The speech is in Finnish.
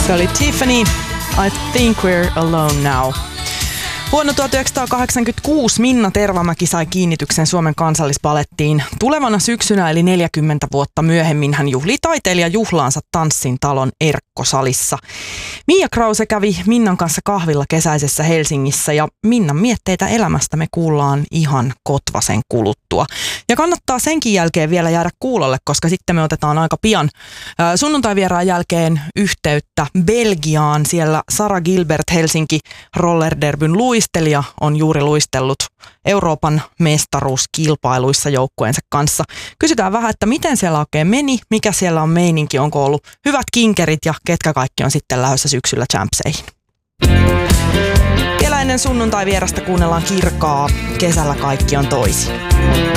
Se oli Tiffany, I Think We're Alone Now. Vuonna 1986 Minna Tervamäki sai kiinnityksen Suomen kansallisbalettiin. Tulevana syksynä eli 40 vuotta myöhemmin hän juhli taiteilijajuhlaansa Tanssin talon Erkkosalissa. Mia Krause kävi Minnan kanssa kahvilla kesäisessä Helsingissä ja Minnan mietteitä elämästä me kuullaan ihan kotvasen kuluttua. Ja kannattaa senkin jälkeen vielä jäädä kuulolle, koska sitten me otetaan aika pian sunnuntaivieraan jälkeen yhteyttä Belgiaan. Siellä Sara Gilbert, Helsinki Rollerderbyn luistelija, on juuri luistellut Euroopan mestaruuskilpailuissa joukkueensa kanssa. Kysytään vähän, että miten siellä oikein meni, mikä siellä on meininki, onko ollut hyvät kinkerit ja ketkä kaikki on sitten lähdössä syksyllä champseihin. Vielä ennen sunnuntai vierasta kuunnellaan Kirkaa, Kesällä kaikki on toisin.